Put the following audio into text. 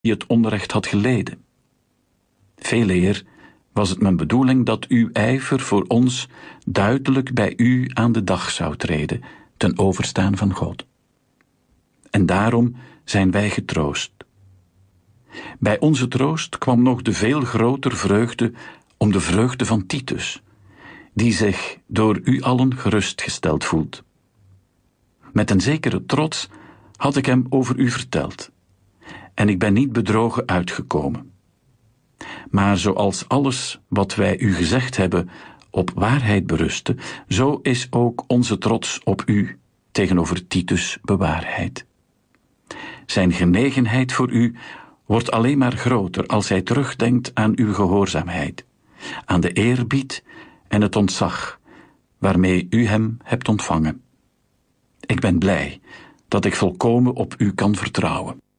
die het onrecht had geleden. Veeleer was het mijn bedoeling dat uw ijver voor ons duidelijk bij u aan de dag zou treden, ten overstaan van God. En daarom zijn wij getroost. Bij onze troost kwam nog de veel groter vreugde om de vreugde van Titus, die zich door u allen gerustgesteld voelt. Met een zekere trots had ik hem over u verteld, en ik ben niet bedrogen uitgekomen. Maar zoals alles wat wij u gezegd hebben op waarheid berustte, zo is ook onze trots op u tegenover Titus bewaarheid. Zijn genegenheid voor u wordt alleen maar groter als hij terugdenkt aan uw gehoorzaamheid, aan de eerbied en het ontzag waarmee u hem hebt ontvangen. Ik ben blij dat ik volkomen op u kan vertrouwen.